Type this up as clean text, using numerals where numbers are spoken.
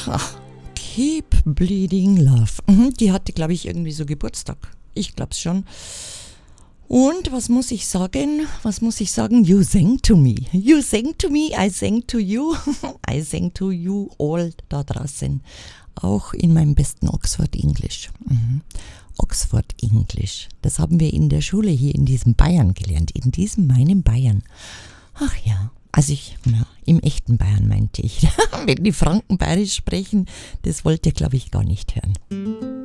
Keep Bleeding Love. Die hatte, glaube ich, irgendwie so Geburtstag. Ich glaube es schon. Und was muss ich sagen? You sang to me. You sang to me, I sang to you. I sang to you all da draußen. Auch in meinem besten Oxford English. Oxford English. Das haben wir in der Schule hier in diesem Bayern gelernt. In diesem meinem Bayern. Ach ja. Also im echten Bayern meinte ich. Wenn die Franken bayerisch sprechen, das wollt ihr, glaube ich, gar nicht hören.